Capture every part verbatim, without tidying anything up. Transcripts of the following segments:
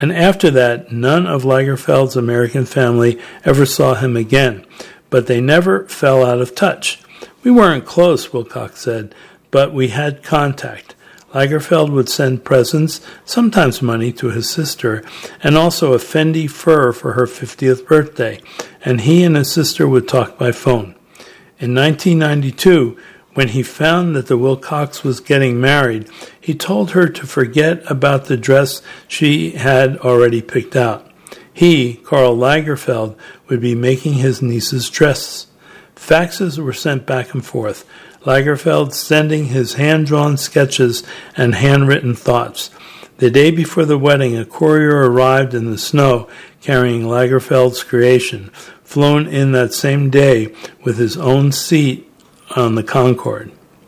And after that, none of Lagerfeld's American family ever saw him again, but they never fell out of touch. We weren't close, Wilcox said, but we had contact. Lagerfeld would send presents, sometimes money, to his sister, and also a Fendi fur for her fiftieth birthday, and he and his sister would talk by phone. In nineteen ninety-two, when he found that the Wilcox was getting married, he told her to forget about the dress she had already picked out. He, Karl Lagerfeld, would be making his niece's dress. Faxes were sent back and forth, Lagerfeld sending his hand-drawn sketches and handwritten thoughts. The day before the wedding, a courier arrived in the snow carrying Lagerfeld's creation, flown in that same day with his own seat on the Concorde.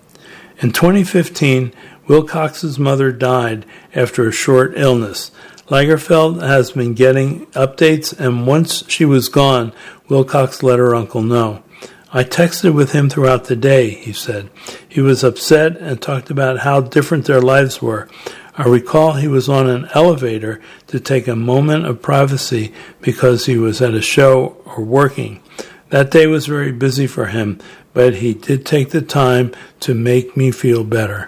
In twenty fifteen, Wilcox's mother died after a short illness. Lagerfeld has been getting updates, and once she was gone, Wilcox let her uncle know. I texted with him throughout the day, he said. He was upset and talked about how different their lives were. I recall he was on an elevator to take a moment of privacy because he was at a show or working. That day was very busy for him, but he did take the time to make me feel better.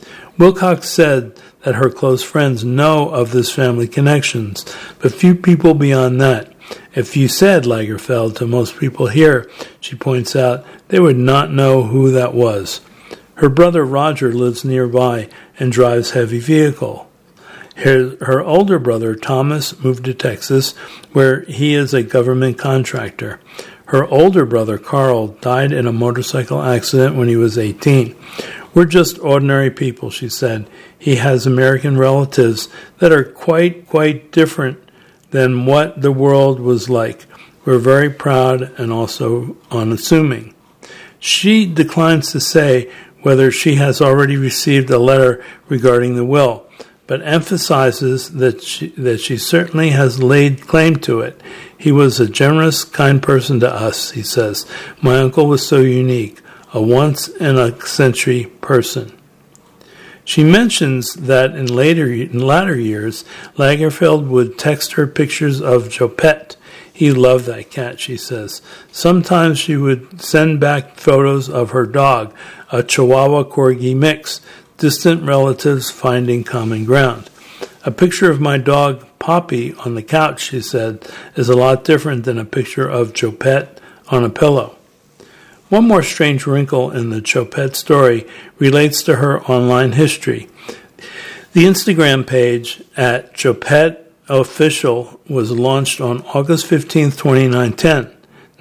Wilcox said that her close friends know of this family connections, but few people beyond that. If you said Lagerfeld to most people here, she points out, they would not know who that was. Her brother Roger lives nearby and drives heavy vehicle. Her, her older brother Thomas moved to Texas, where he is a government contractor. Her older brother Carl died in a motorcycle accident when he was eighteen. We're just ordinary people, she said. He has American relatives that are quite, quite different than what the world was like. We're very proud and also unassuming. She declines to say whether she has already received a letter regarding the will, but emphasizes that she, that she certainly has laid claim to it. He was a generous, kind person to us, he says. My uncle was so unique, a once-in-a-century person. She mentions that in later in latter years, Lagerfeld would text her pictures of Chopette. He loved that cat, she says. Sometimes she would send back photos of her dog, a Chihuahua Corgi mix, distant relatives finding common ground. A picture of my dog, Poppy, on the couch, she said, is a lot different than a picture of Chopette on a pillow. One more strange wrinkle in the Chopette story relates to her online history. The Instagram page at Chopette Official was launched on August fifteenth, twenty nineteen,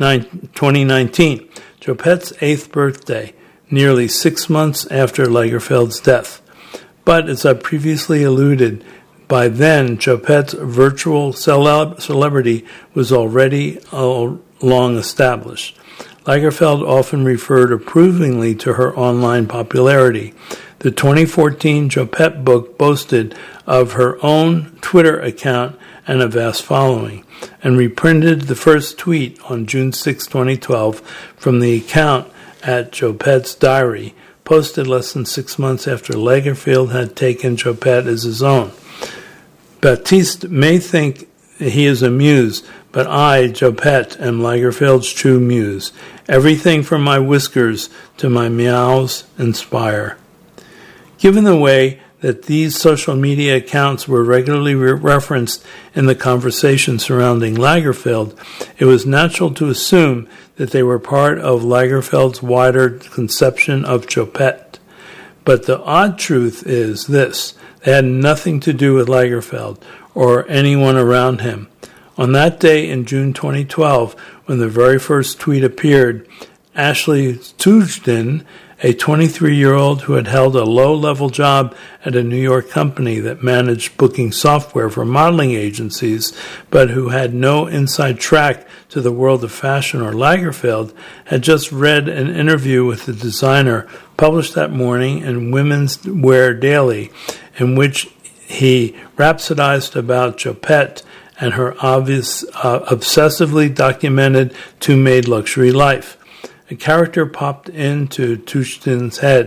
Chopette's eighth birthday, nearly six months after Lagerfeld's death. But, as I previously alluded, by then Chopette's virtual celeb- celebrity was already uh, long established. Lagerfeld often referred approvingly to her online popularity. The twenty fourteen Chopette book boasted of her own Twitter account and a vast following, and reprinted the first tweet on June sixth, twenty twelve, from the account at Chopette's Diary, posted less than six months after Lagerfeld had taken Chopette as his own. Baptiste may think he is a muse, but I, Chopette, am Lagerfeld's true muse. Everything from my whiskers to my meows inspire. Given the way that these social media accounts were regularly re- referenced in the conversation surrounding Lagerfeld, it was natural to assume that they were part of Lagerfeld's wider conception of Chopette. But the odd truth is this: they had nothing to do with Lagerfeld or anyone around him. On that day in June twenty twelve, when the very first tweet appeared, Ashley Tujden, a twenty-three-year-old who had held a low-level job at a New York company that managed booking software for modeling agencies, but who had no inside track to the world of fashion or Lagerfeld, had just read an interview with the designer published that morning in Women's Wear Daily, in which he rhapsodized about Chopette and her obvious, uh, obsessively documented two-maid luxury life. A character popped into Tushtin's head,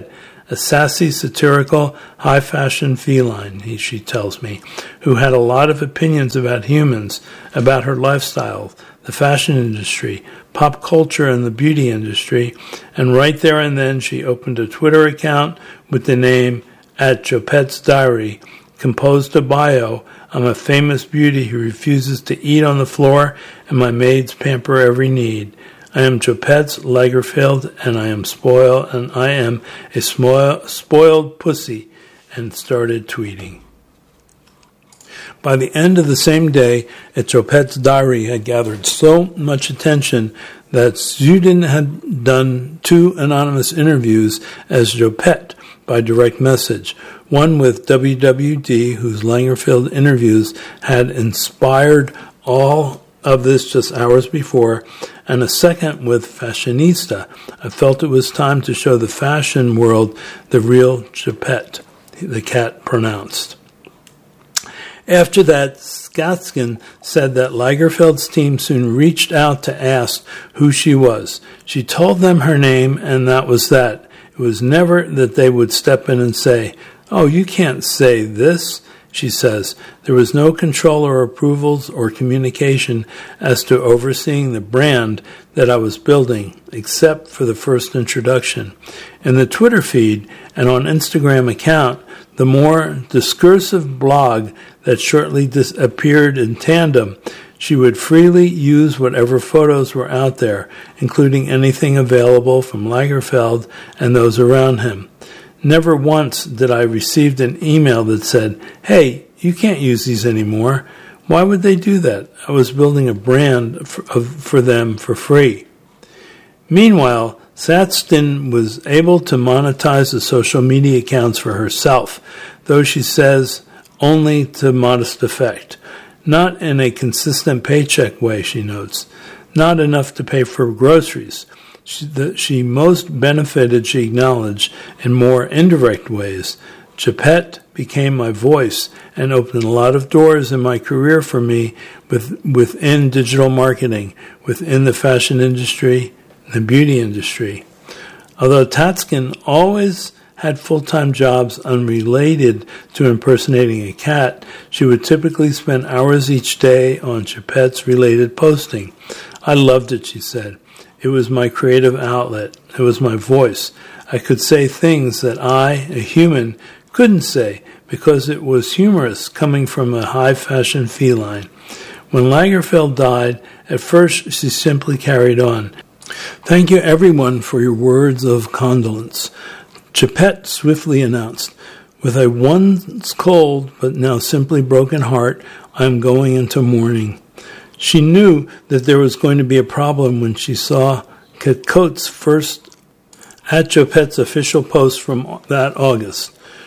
a sassy, satirical, high-fashion feline, he, she tells me, who had a lot of opinions about humans, about her lifestyle, the fashion industry, pop culture, and the beauty industry, and right there and then she opened a Twitter account with the name at Chopette's Diary, composed a bio, I'm a famous beauty who refuses to eat on the floor, and my maids pamper every need. I am Chopette's Lagerfeld, and I am spoiled, and I am a spoil, spoiled pussy, and started tweeting. By the end of the same day, at Chopette's Diary had gathered so much attention that Zudin had done two anonymous interviews as Chopette by direct message, one with W W D, whose Lagerfeld interviews had inspired all of this just hours before, and a second with Fashionista. I felt it was time to show the fashion world the real Chopette, the cat pronounced. After that, Skatskin said that Lagerfeld's team soon reached out to ask who she was. She told them her name, and that was that. It was never that they would step in and say, "Oh, you can't say this," she says. There was no control or approvals or communication as to overseeing the brand that I was building, except for the first introduction. In the Twitter feed and on Instagram account, the more discursive blog that shortly dis- appeared in tandem, she would freely use whatever photos were out there, including anything available from Lagerfeld and those around him. Never once did I receive an email that said, "Hey, you can't use these anymore." Why would they do that? I was building a brand for, of, for them for free. Meanwhile, Skatskin was able to monetize the social media accounts for herself, though she says only to modest effect. Not in a consistent paycheck way, she notes. Not enough to pay for groceries. She, the, she most benefited, she acknowledged, in more indirect ways. Chopette became my voice and opened a lot of doors in my career for me with, within digital marketing, within the fashion industry, the beauty industry. Although Skatskin always had full-time jobs unrelated to impersonating a cat, she would typically spend hours each day on Chopette's related posting. I loved it, she said. It was my creative outlet. It was my voice. I could say things that I, a human, couldn't say because it was humorous coming from a high-fashion feline. When Lagerfeld died, at first she simply carried on. "Thank you, everyone, for your words of condolence," Chopette swiftly announced. "With a once cold but now simply broken heart, I am going into mourning." She knew that there was going to be a problem when she saw Coates' first at Chopette's official post from that August.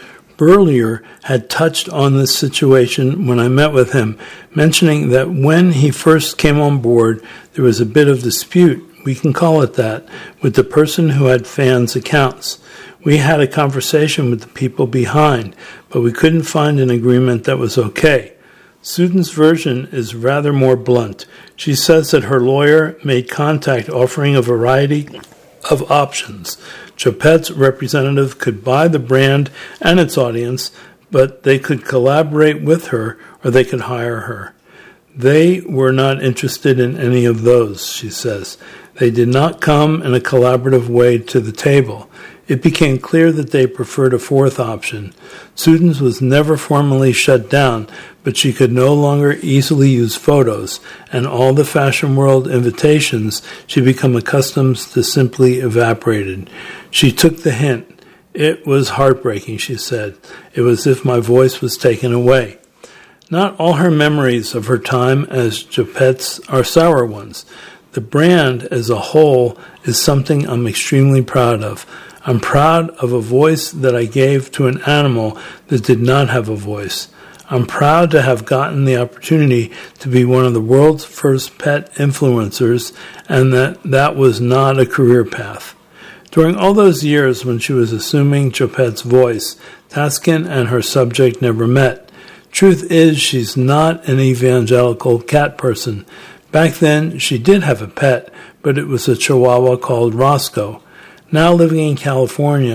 Berlier had touched on this situation when I met with him, mentioning that when he first came on board, there was a bit of dispute, we can call it that, with the person who had fans' accounts. We had a conversation with the people behind, but we couldn't find an agreement that was okay. Sudin's version is rather more blunt. She says that her lawyer made contact offering a variety of options. Chopette's representative could buy the brand and its audience, but they could collaborate with her or they could hire her. They were not interested in any of those, she says. They did not come in a collaborative way to the table. It became clear that they preferred a fourth option. Sudin's was never formally shut down, but she could no longer easily use photos, and all the fashion world invitations she become accustomed to simply evaporated. She took the hint. It was heartbreaking, she said. It was as if my voice was taken away. Not all her memories of her time as Chopette's are sour ones. The brand as a whole is something I'm extremely proud of. I'm proud of a voice that I gave to an animal that did not have a voice. I'm proud to have gotten the opportunity to be one of the world's first pet influencers, and that that was not a career path. During all those years when she was assuming Chopette's voice, Skatskin and her subject never met. Truth is, she's not an evangelical cat person. Back then, she did have a pet, but it was a Chihuahua called Roscoe. Now living in California,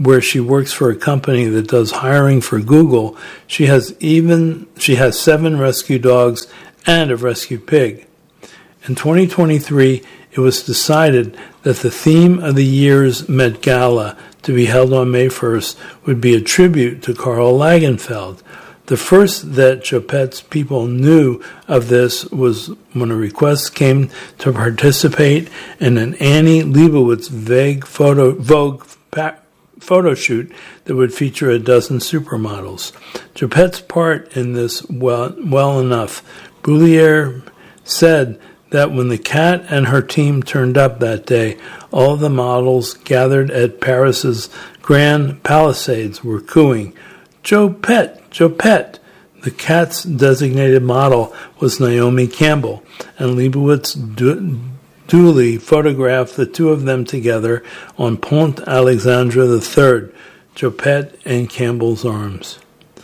where she works for a company that does hiring for Google. She has even she has seven rescue dogs and a rescue pig. In twenty twenty-three, it was decided that the theme of the year's Met Gala, to be held on May first, would be a tribute to Karl Lagerfeld. The first that Choupette's people knew of this was when a request came to participate in an Annie Leibovitz Vogue photo, Vogue photo shoot that would feature a dozen supermodels. Choupette's part in this well, well enough. Bruyère said that when the cat and her team turned up that day, all the models gathered at Paris's Grand Palisades were cooing, "Choupette! Choupette!" The cat's designated model was Naomi Campbell, and Leibovitz du- duly photographed the two of them together on Pont Alexandre the Third, Choupette in Campbell's arms.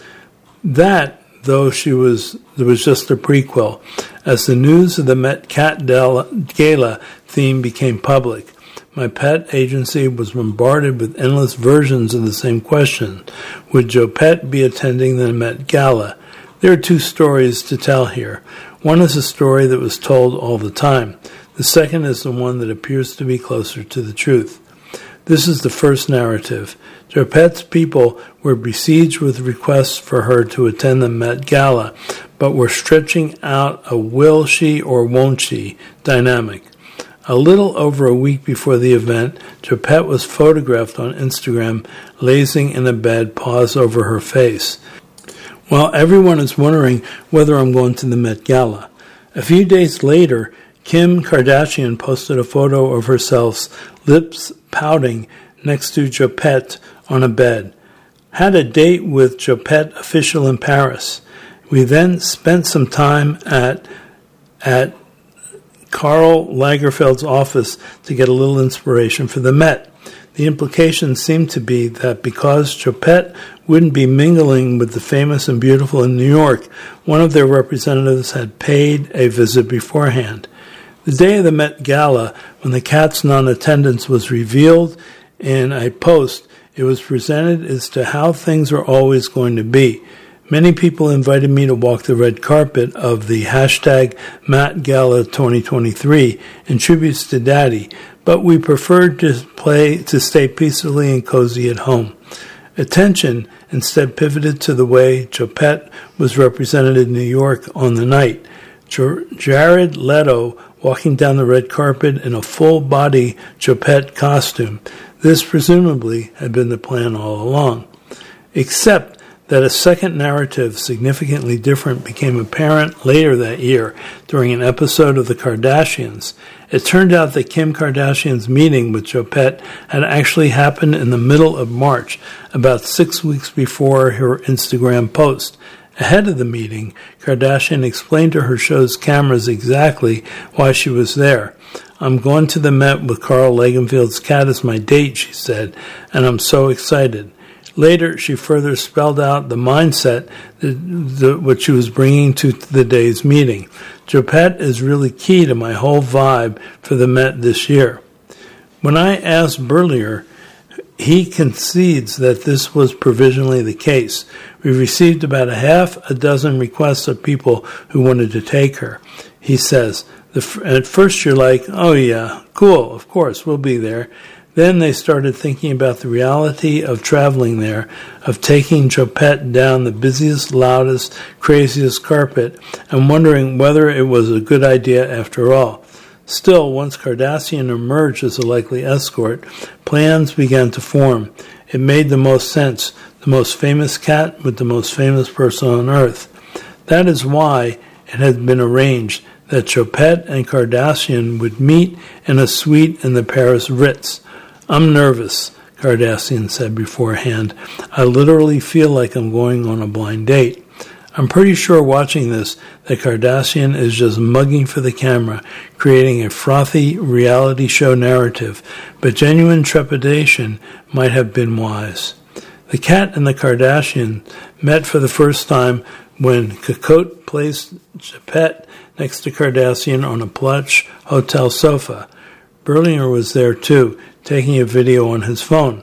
That, though she was, there was just a prequel, as the news of the Met Cat Gala theme became public. My pet agency was bombarded with endless versions of the same question. Would Choupette be attending the Met Gala? There are two stories to tell here. One is a story that was told all the time. The second is the one that appears to be closer to the truth. This is the first narrative. Choupette's people were besieged with requests for her to attend the Met Gala, but were stretching out a will she or won't she dynamic. A little over a week before the event, Choupette was photographed on Instagram lazing in a bed, paws over her face. While everyone is wondering whether I'm going to the Met Gala. A few days later, Kim Kardashian posted a photo of herself, lips pouting, next to Choupette on a bed. Had a date with Choupette official in Paris. We then spent some time at at Karl Lagerfeld's office to get a little inspiration for the Met. The implication seemed to be that because Choupette wouldn't be mingling with the famous and beautiful in New York, one of their representatives had paid a visit beforehand. The day of the Met Gala, when the cat's non-attendance was revealed in a post, it was presented as to how things are always going to be. Many people invited me to walk the red carpet of the hashtag Met Gala twenty twenty-three in tributes to Daddy, but we preferred to play to stay peacefully and cozy at home. Attention instead pivoted to the way Choupette was represented in New York on the night. Jared Leto walking down the red carpet in a full-body Choupette costume. This presumably had been the plan all along. Except that a second narrative, significantly different, became apparent later that year during an episode of The Kardashians. It turned out that Kim Kardashian's meeting with Choupette had actually happened in the middle of March, about six weeks before her Instagram post. Ahead of the meeting, Kardashian explained to her show's cameras exactly why she was there. "I'm going to the Met with Karl Lagerfeld's cat as my date," she said, "and I'm so excited." Later, she further spelled out the mindset that, that what she was bringing to the day's meeting. Choupette is really key to my whole vibe for the Met this year. When I asked Bruyère, he concedes that this was provisionally the case. We received about a half a dozen requests of people who wanted to take her. He says, the, at first you're like, oh yeah, cool, of course, we'll be there. Then they started thinking about the reality of traveling there, of taking Choupette down the busiest, loudest, craziest carpet, and wondering whether it was a good idea after all. Still, once Kardashian emerged as a likely escort, plans began to form. It made the most sense, the most famous cat with the most famous person on earth. That is why it had been arranged that Choupette and Kardashian would meet in a suite in the Paris Ritz. "I'm nervous," Kardashian said beforehand. "I literally feel like I'm going on a blind date." I'm pretty sure watching this that Kardashian is just mugging for the camera, creating a frothy reality show narrative, but genuine trepidation might have been wise. The cat and the Kardashian met for the first time when Cocotte placed Choupette next to Kardashian on a plush hotel sofa. Bruyère was there too, taking a video on his phone.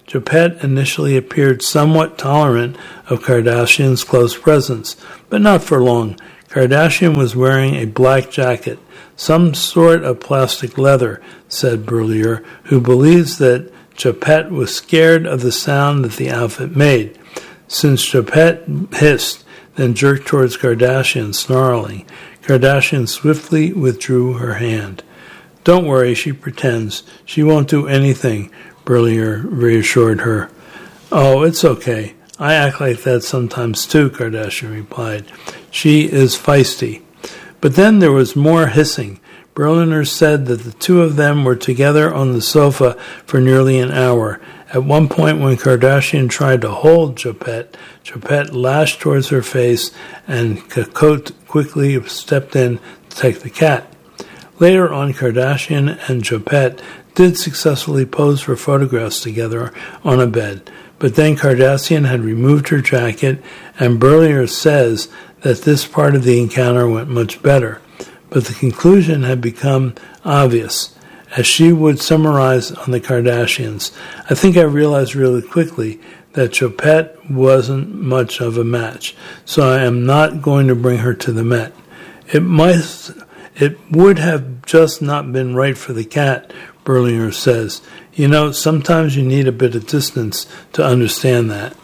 Choupette initially appeared somewhat tolerant of Kardashian's close presence, but not for long. Kardashian was wearing a black jacket, some sort of plastic leather, said Brullier, who believes that Choupette was scared of the sound that the outfit made. Since Choupette hissed, then jerked towards Kardashian, snarling, Kardashian swiftly withdrew her hand. Don't worry, she pretends. She won't do anything, Brullier reassured her. Oh, it's okay. I act like that sometimes too, Kardashian replied. She is feisty. But then there was more hissing. Brullier said that the two of them were together on the sofa for nearly an hour. At one point, when Kardashian tried to hold Choupette, Choupette lashed towards her face, and Cocotte quickly stepped in to take the cat. Later on, Kardashian and Choupette did successfully pose for photographs together on a bed, but then Kardashian had removed her jacket, and Brullier says that this part of the encounter went much better. But the conclusion had become obvious. As she would summarize on the Kardashians, I think I realized really quickly that Choupette wasn't much of a match, so I am not going to bring her to the Met. It might, it would have just not been right for the cat, Brullier says. You know, sometimes you need a bit of distance to understand that.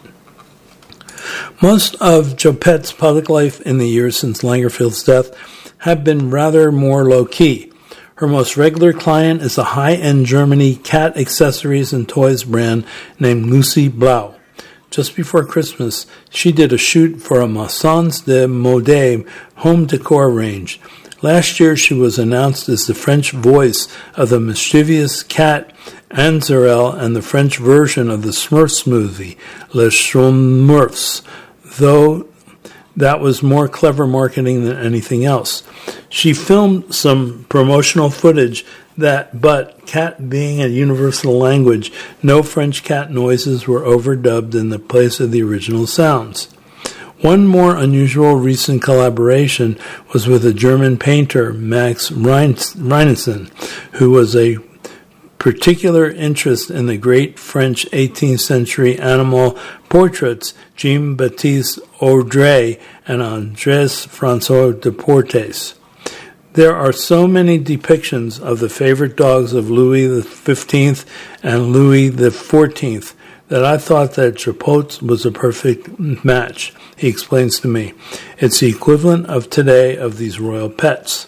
Most of Choupette's public life in the years since Lagerfeld's death have been rather more low-key. Her most regular client is a high-end Germany cat accessories and toys brand named Lucy Blau. Just before Christmas, she did a shoot for a Maisons de Mode home decor range. Last year, she was announced as the French voice of the mischievous cat Anne Zarel and the French version of the Smurfs movie, Les Smurfs, though that was more clever marketing than anything else. She filmed some promotional footage that, but cat being a universal language, no French cat noises were overdubbed in the place of the original sounds. One more unusual recent collaboration was with a German painter, Max Reinesen, who was a particular interest in the great French eighteenth century animal portraits Jean-Baptiste Audrey and Andrés François Deportes. There are so many depictions of the favorite dogs of Louis the fifteenth and Louis the fourteenth that I thought that Choupette was a perfect match, he explains to me. It's the equivalent of today of these royal pets.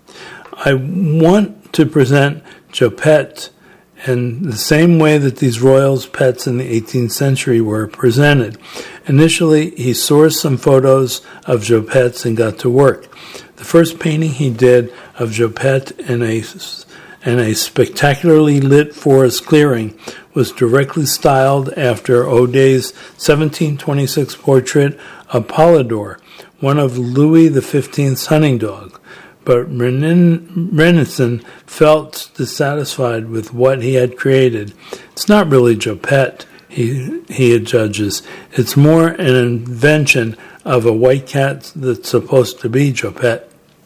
I want to present Choupette in the same way that these royals' pets in the eighteenth century were presented. Initially, he sourced some photos of Choupettes and got to work. The first painting he did of Choupette in a, in a spectacularly lit forest clearing was directly styled after Odet's seventeen twenty-six portrait of Polydor, one of Louis the fifteenth's hunting dog. But Reinesen felt dissatisfied with what he had created. It's not really Choupette, he, he adjudges. It's more an invention of a white cat that's supposed to be Choupette.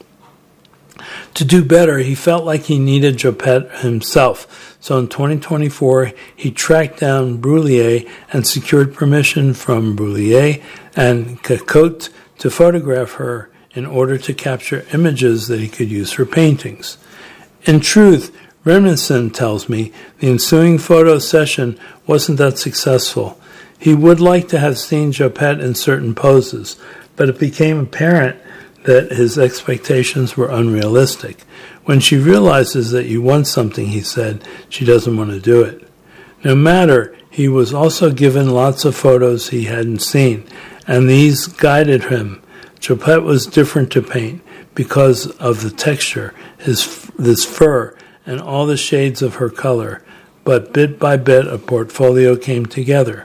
To do better, he felt like he needed Choupette himself. So in twenty twenty-four, he tracked down Brullier and secured permission from Brullier and Cocotte to photograph her in order to capture images that he could use for paintings. In truth, Reinesen tells me the ensuing photo session wasn't that successful. He would like to have seen Choupette in certain poses, but it became apparent that his expectations were unrealistic. When she realizes that you want something, he said, she doesn't want to do it. No matter, he was also given lots of photos he hadn't seen, and these guided him. Choupette was different to paint because of the texture, his this fur, and all the shades of her color, but bit by bit a portfolio came together.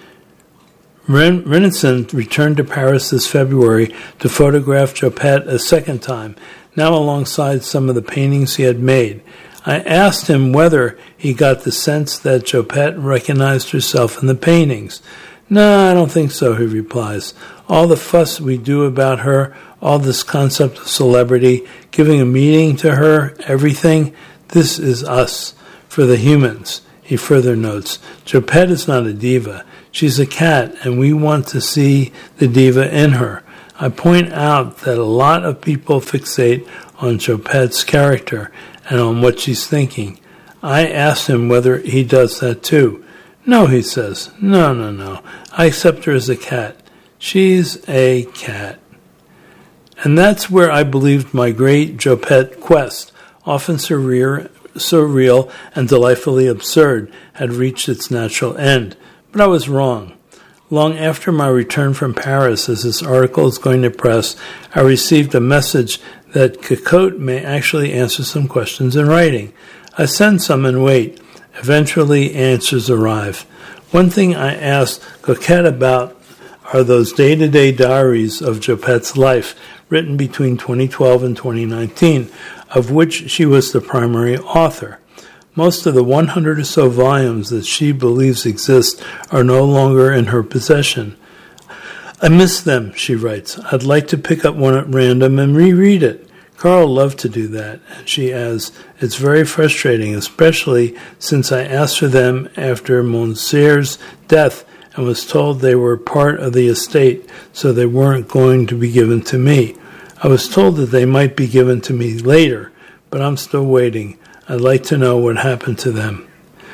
Reinesen returned to Paris this February to photograph Choupette a second time, now alongside some of the paintings he had made. I asked him whether he got the sense that Choupette recognized herself in the paintings. No, I don't think so, he replies. All the fuss we do about her, all this concept of celebrity, giving a meaning to her, everything, this is us, for the humans. He further notes, Chopette is not a diva. She's a cat, and we want to see the diva in her. I point out that a lot of people fixate on Chopette's character and on what she's thinking. I asked him whether he does that too. No, he says. No, no, no. I accept her as a cat. She's a cat. And that's where I believed my great Chopette quest, often surreal, surreal and delightfully absurd, had reached its natural end. But I was wrong. Long after my return from Paris, as this article is going to press, I received a message that Cocotte may actually answer some questions in writing. I send some and wait. Eventually, answers arrive. One thing I asked Cocotte about are those day-to-day diaries of Chopette's life, written between twenty twelve and twenty nineteen, of which she was the primary author. Most of the one hundred or so volumes that she believes exist are no longer in her possession. I miss them, she writes. I'd like to pick up one at random and reread it. Carl loved to do that, and she adds, it's very frustrating, especially since I asked for them after Monsieur's death and was told they were part of the estate, so they weren't going to be given to me. I was told that they might be given to me later, but I'm still waiting. I'd like to know what happened to them.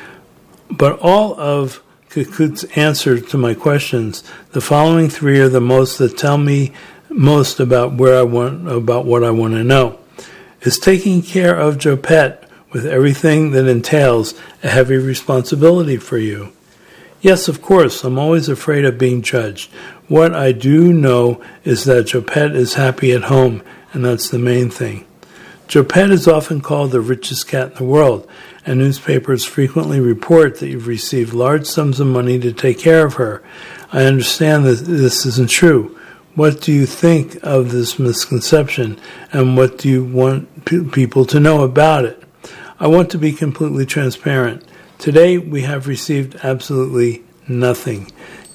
But all of Cocotte's answers to my questions, the following three are the most that tell me most about where I want, about what I want to know. Is taking care of Chopette with everything that entails a heavy responsibility for you? Yes, of course, I'm always afraid of being judged. What I do know is that Chopette is happy at home, and that's the main thing. Chopette is often called the richest cat in the world, and newspapers frequently report that you've received large sums of money to take care of her. I understand that this isn't true. What do you think of this misconception, and what do you want p- people to know about it? I want to be completely transparent. Today, we have received absolutely nothing.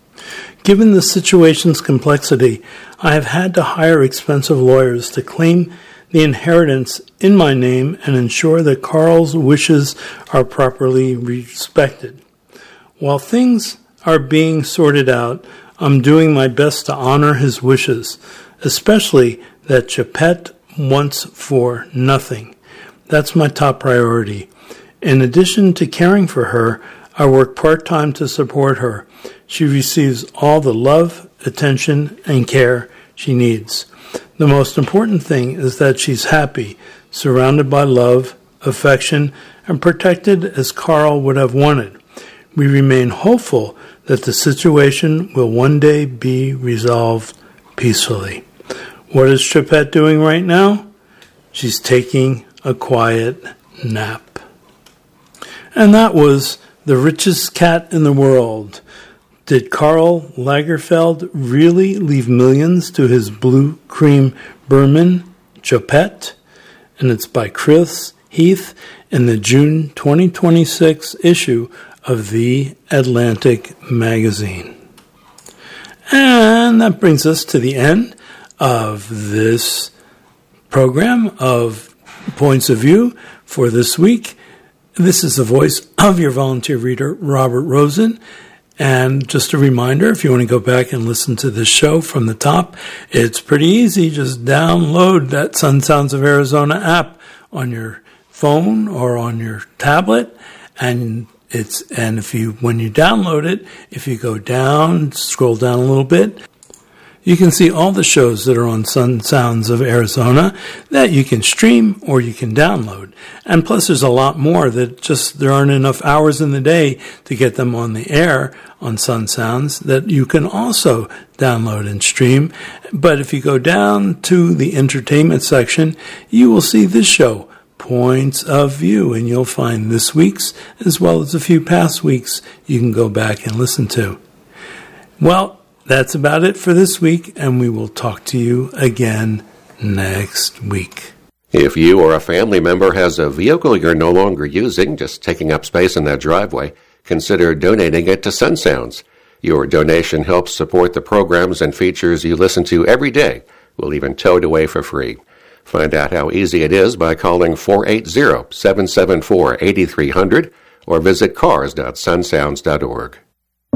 Given the situation's complexity, I have had to hire expensive lawyers to claim the inheritance in my name and ensure that Carl's wishes are properly respected. While things are being sorted out, I'm doing my best to honor his wishes, especially that Chopette wants for nothing. That's my top priority. In addition to caring for her, I work part-time to support her. She receives all the love, attention, and care she needs. The most important thing is that she's happy, surrounded by love, affection, and protected as Carl would have wanted. We remain hopeful that the situation will one day be resolved peacefully. What is Chopette doing right now? She's taking a quiet nap. And that was The Richest Cat in the World. Did Karl Lagerfeld really leave millions to his blue cream Berman, Chopette? And it's by Chris Heath in the June twenty twenty-six issue of The Atlantic magazine. And that brings us to the end of this program of Points of View for this week. This is the voice of your volunteer reader, Robert Rosen. And just a reminder, if you want to go back and listen to this show from the top, it's pretty easy. Just download that Sun Sounds of Arizona app on your phone or on your tablet. And it's and if you when you download it, if you go down, scroll down a little bit, you can see all the shows that are on Sun Sounds of Arizona that you can stream or you can download. And plus there's a lot more that just there aren't enough hours in the day to get them on the air on Sun Sounds that you can also download and stream. But if you go down to the entertainment section, you will see this show, Points of View, and you'll find this week's as well as a few past weeks you can go back and listen to. Well, that's about it for this week, and we will talk to you again next week. If you or a family member has a vehicle you're no longer using, just taking up space in that driveway, consider donating it to Sun Sounds. Your donation helps support the programs and features you listen to every day. We'll even tow it away for free. Find out how easy it is by calling four eight zero, seven seven four, eight three zero zero or visit cars dot sunsounds dot org.